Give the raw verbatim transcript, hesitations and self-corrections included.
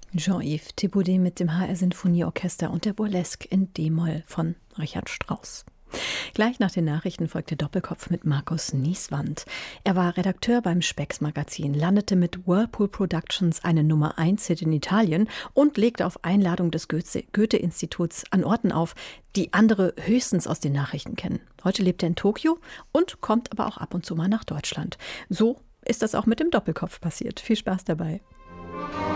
Jean-Yves Thibaudet mit dem H R Sinfonieorchester und der Burlesque in D-Moll von Richard Strauss. Gleich nach den Nachrichten folgte Doppelkopf mit Markus Nieswand. Er war Redakteur beim Spex-Magazin, landete mit Whirlpool Productions eine Nummer eins Hit in Italien und legte auf Einladung des Goethe- Goethe-Instituts an Orten auf, die andere höchstens aus den Nachrichten kennen. Heute lebt er in Tokio und kommt aber auch ab und zu mal nach Deutschland. So ist das auch mit dem Doppelkopf passiert. Viel Spaß dabei.